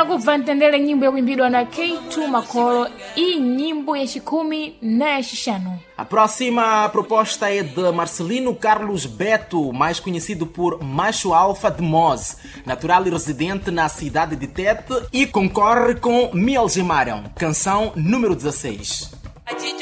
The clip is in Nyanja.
kuva ntendere nyimbo yakuimbidwa na K2 Makolo e nyimbo ya 10 na ya 5. A próxima proposta é de Marcelino Carlos Beto, mais conhecido por Macho Alfa de Moz, natural e residente na cidade de Tete, e concorre com Me Algemaram, canção número 16.